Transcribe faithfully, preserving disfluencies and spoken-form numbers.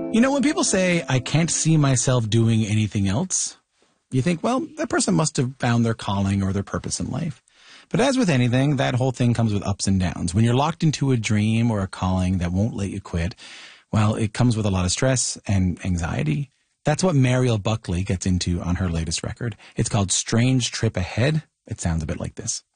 You know, when people say, I can't see myself doing anything else, you think, well, that person must have found their calling or their purpose in life. But as with anything, that whole thing comes with ups and downs. When you're locked into a dream or a calling that won't let you quit, well, it comes with a lot of stress and anxiety. That's what Mariel Buckley gets into on her latest record. It's called Strange Trip Ahead. It sounds a bit like this.